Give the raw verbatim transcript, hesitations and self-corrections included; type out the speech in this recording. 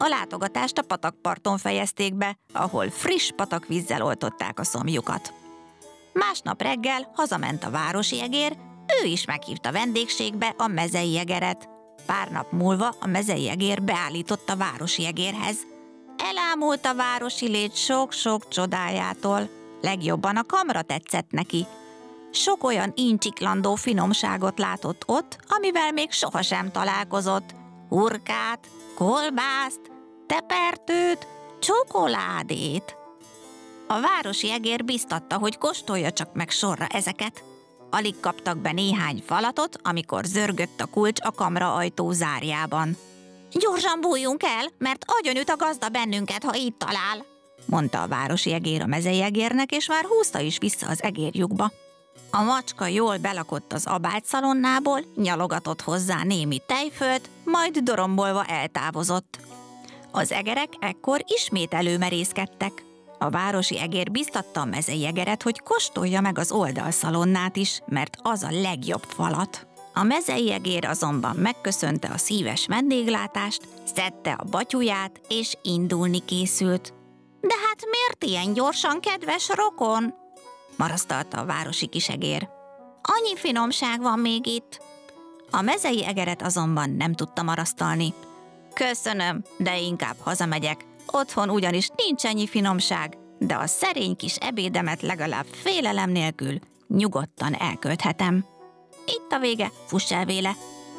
A látogatást a patakparton fejezték be, ahol friss patakvízzel oltották a szomjukat. Másnap reggel hazament a városi egér, ő is meghívta vendégségbe a mezei egeret. Pár nap múlva a mezei egér beállított a városi egérhez. Elámult a városi lét sok-sok csodájától. Legjobban a kamra tetszett neki. Sok olyan incsiklandó finomságot látott ott, amivel még sohasem találkozott. Hurkát, kolbászt, tepertőt, csokoládét. A városi egér biztatta, hogy kóstolja csak meg sorra ezeket. Alig kaptak be néhány falatot, amikor zörgött a kulcs a kamra ajtó zárjában. Gyorsan bújjunk el, mert agyonüt a gazda bennünket, ha itt talál, mondta a városi egér a mezei egérnek, és már húzta is vissza az egérlyukba. A macska jól belakott az abágyszalonnából, nyalogatott hozzá némi tejfölt, majd dorombolva eltávozott. Az egerek ekkor ismét előmerészkedtek. A városi egér biztatta a mezei egeret, hogy kóstolja meg az oldalszalonnát is, mert az a legjobb falat. A mezei egér azonban megköszönte a szíves vendéglátást, szedte a batyuját, és indulni készült. De hát miért ilyen gyorsan, kedves rokon? Marasztalta a városi kisegér. Annyi finomság van még itt. A mezei egeret azonban nem tudta marasztalni. Köszönöm, de inkább hazamegyek. Otthon ugyanis nincs ennyi finomság, de a szerény kis ebédemet legalább félelem nélkül nyugodtan elkölthetem. Itt a vége, fuss el véle!